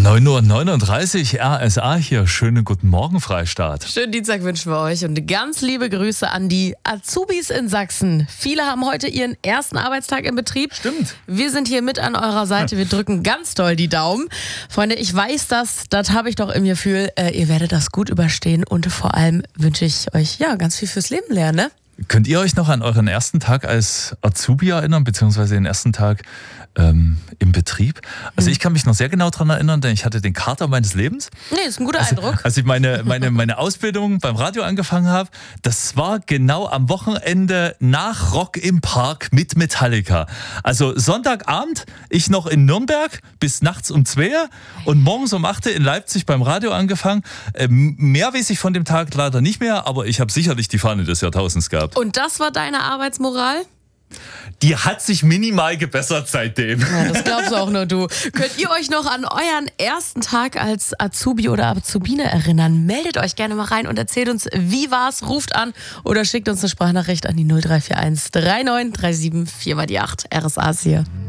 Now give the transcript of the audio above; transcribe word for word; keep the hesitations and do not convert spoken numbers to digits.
neun Uhr neununddreißig, R S A hier. Schönen guten Morgen, Freistaat. Schönen Dienstag wünschen wir euch und ganz liebe Grüße an die Azubis in Sachsen. Viele haben heute ihren ersten Arbeitstag im Betrieb. Stimmt. Wir sind hier mit an eurer Seite. Wir drücken ganz doll die Daumen. Freunde, ich weiß das, das habe ich doch im Gefühl. Äh, ihr werdet das gut überstehen und vor allem wünsche ich euch ja ganz viel fürs Leben lernen, ne? Könnt ihr euch noch an euren ersten Tag als Azubi erinnern, beziehungsweise den ersten Tag ähm, im Betrieb? Also ich kann mich noch sehr genau daran erinnern, denn ich hatte den Kater meines Lebens. Nee, ist ein guter also, Eindruck. Als ich meine, meine, meine Ausbildung beim Radio angefangen habe, das war genau am Wochenende nach Rock im Park mit Metallica. Also Sonntagabend, ich noch in Nürnberg bis nachts um zwei und morgens um acht in Leipzig beim Radio angefangen. Ähm, mehr weiß ich von dem Tag leider nicht mehr, aber ich habe sicherlich die Fahne des Jahrtausends gehabt. Und das war deine Arbeitsmoral? Die hat sich minimal gebessert seitdem. Ja, das glaubst auch nur du. Könnt ihr euch noch an euren ersten Tag als Azubi oder Azubine erinnern? Meldet euch gerne mal rein und erzählt uns, wie war's, ruft an oder schickt uns eine Sprachnachricht an die null drei vier eins drei neun drei sieben vier mal die acht. R S A ist hier.